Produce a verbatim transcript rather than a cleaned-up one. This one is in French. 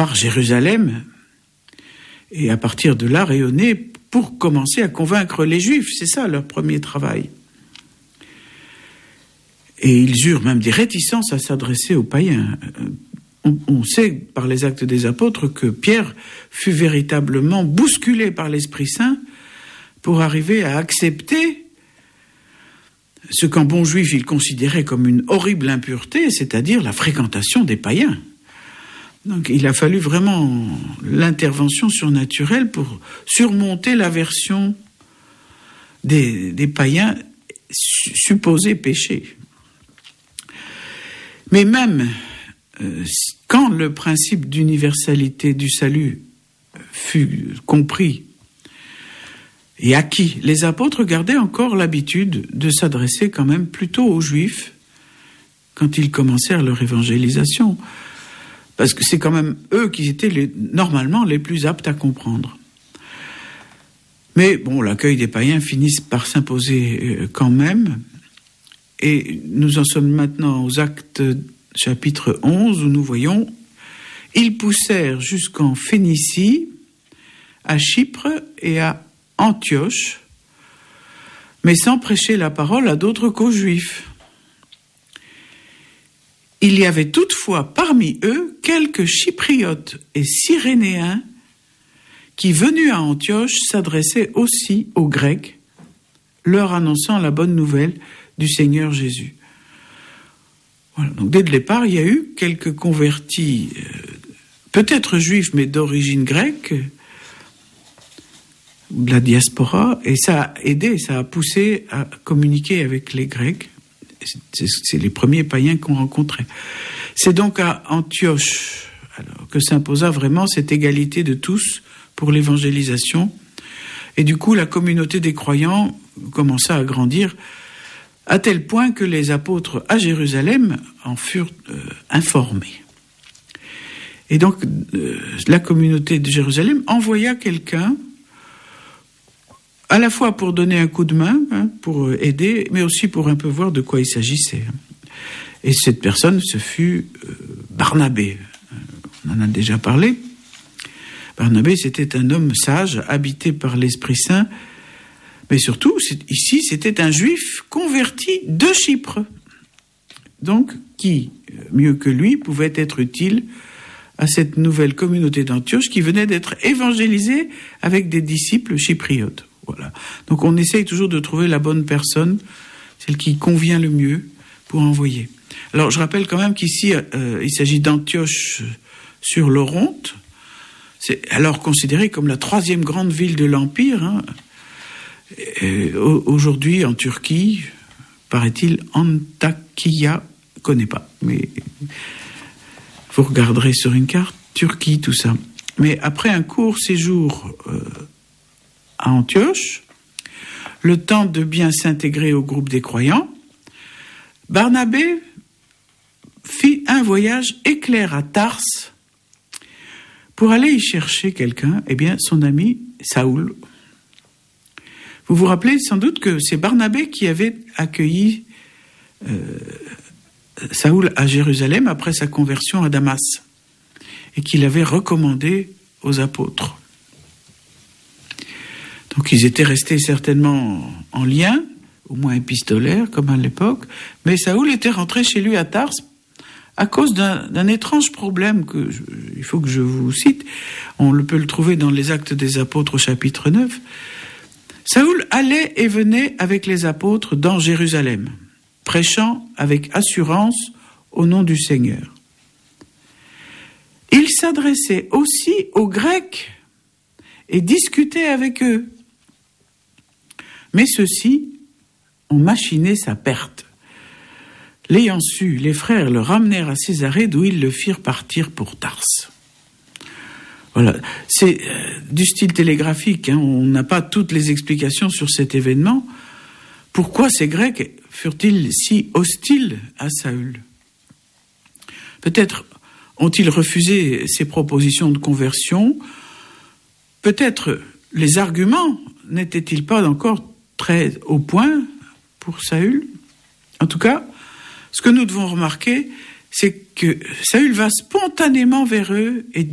par Jérusalem et à partir de là rayonner pour commencer à convaincre les Juifs. C'est ça leur premier travail. Et ils eurent même des réticences à s'adresser aux païens. On, on sait par les Actes des Apôtres que Pierre fut véritablement bousculé par l'Esprit Saint pour arriver à accepter ce qu'en bon juif il considérait comme une horrible impureté, c'est-à-dire la fréquentation des païens. Donc il a fallu vraiment l'intervention surnaturelle pour surmonter l'aversion des, des païens supposés péchés. Mais même euh, quand le principe d'universalité du salut fut compris et acquis, les apôtres gardaient encore l'habitude de s'adresser quand même plutôt aux Juifs quand ils commencèrent leur évangélisation, parce que c'est quand même eux qui étaient les, normalement les plus aptes à comprendre. Mais bon, l'accueil des païens finit par s'imposer quand même. Et nous en sommes maintenant aux Actes chapitre onze, où nous voyons « Ils poussèrent jusqu'en Phénicie, à Chypre et à Antioche, mais sans prêcher la parole à d'autres qu'aux Juifs. Il y avait toutefois parmi eux quelques Chypriotes et Cyrénéens qui, venus à Antioche, s'adressaient aussi aux Grecs, leur annonçant la bonne nouvelle du Seigneur Jésus. » Voilà. Donc dès le départ, il y a eu quelques convertis, euh, peut-être juifs, mais d'origine grecque, de la diaspora, et ça a aidé, ça a poussé à communiquer avec les Grecs. C'est, c'est les premiers païens qu'on rencontrait. C'est donc à Antioche alors, que s'imposa vraiment cette égalité de tous pour l'évangélisation. Et du coup, la communauté des croyants commença à grandir à tel point que les apôtres à Jérusalem en furent euh, informés. Et donc, euh, la communauté de Jérusalem envoya quelqu'un, à la fois pour donner un coup de main, hein, pour aider, mais aussi pour un peu voir de quoi il s'agissait. Et cette personne, ce fut euh, Barnabé. On en a déjà parlé. Barnabé, c'était un homme sage, habité par l'Esprit Saint, mais surtout, ici, c'était un juif converti de Chypre. Donc, qui, mieux que lui, pouvait être utile à cette nouvelle communauté d'Antioche qui venait d'être évangélisée avec des disciples chypriotes. Voilà. Donc, on essaye toujours de trouver la bonne personne, celle qui convient le mieux pour envoyer. Alors, je rappelle quand même qu'ici, euh, il s'agit d'Antioche sur l'Oronte. C'est alors considéré comme la troisième grande ville de l'Empire, hein. Et aujourd'hui, en Turquie, paraît-il, Antakya, je ne connais pas, mais vous regarderez sur une carte, Turquie, tout ça. Mais après un court séjour euh, à Antioche, le temps de bien s'intégrer au groupe des croyants, Barnabé fit un voyage éclair à Tarse pour aller y chercher quelqu'un, eh bien, son ami Saoul. Vous vous rappelez sans doute que c'est Barnabé qui avait accueilli euh, Saoul à Jérusalem après sa conversion à Damas et qu'il l'avait recommandé aux apôtres. Donc ils étaient restés certainement en lien, au moins épistolaire comme à l'époque, mais Saoul était rentré chez lui à Tarse à cause d'un, d'un étrange problème que je, il faut que je vous cite. On le peut le trouver dans les Actes des Apôtres au chapitre neuf. Saoul allait et venait avec les apôtres dans Jérusalem, prêchant avec assurance au nom du Seigneur. Il s'adressait aussi aux Grecs et discutait avec eux. Mais ceux-ci ont machiné sa perte. L'ayant su, les frères le ramenèrent à Césarée, d'où ils le firent partir pour Tarse. Voilà, c'est euh, du style télégraphique, hein. On n'a pas toutes les explications sur cet événement. Pourquoi ces Grecs furent-ils si hostiles à Saül ? Peut-être ont-ils refusé ses propositions de conversion. Peut-être les arguments n'étaient-ils pas encore très au point pour Saül. En tout cas, ce que nous devons remarquer, c'est que Saül va spontanément vers eux et